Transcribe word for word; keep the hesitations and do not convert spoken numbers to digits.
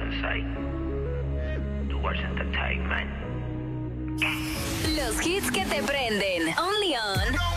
Kansai. Towards Entertainment. Los hits que te prenden. Only on